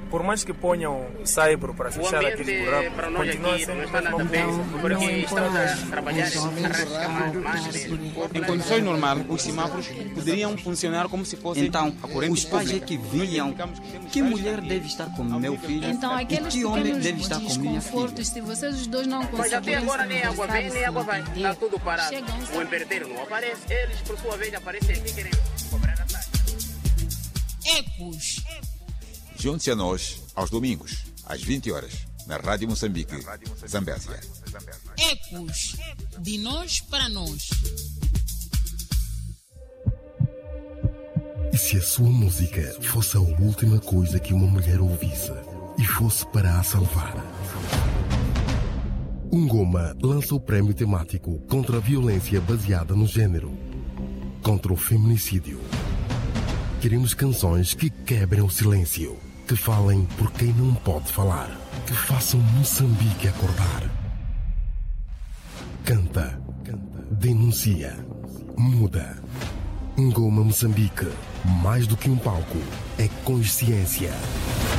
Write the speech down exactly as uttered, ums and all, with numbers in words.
por mais que ponham saibro para fechar aqueles buracos, para nós continua aqui sendo não está nada mesmo bem, coisa. porque estamos a trabalhar Em condições normais, os semáforos poderiam funcionar como se fossem Então, a corrente os pais é pública. que viam que mulher deve estar com meu filho Então, e aqueles que homem pequenos deve estar com minha desconfortos, filha. se vocês os dois não Mas conseguem até agora nem água vem, nem água vai. entender, Está tudo parado. chegam- O empreiteiro não aparece, eles por sua vez aparecem aqui querendo cobrar a taxa. Ecos. Junte-se a nós aos domingos, às vinte horas, na Rádio Moçambique, Zambésia. Ecos. De nós para nós. E se a sua música fosse a última coisa que uma mulher ouvisse e fosse para a salvar? Ungoma lança o prémio temático contra a violência baseada no género, contra o feminicídio. Queremos canções que quebrem o silêncio, que falem por quem não pode falar, que façam Moçambique acordar. Canta, denuncia, muda. Ungoma Moçambique, mais do que um palco, é consciência.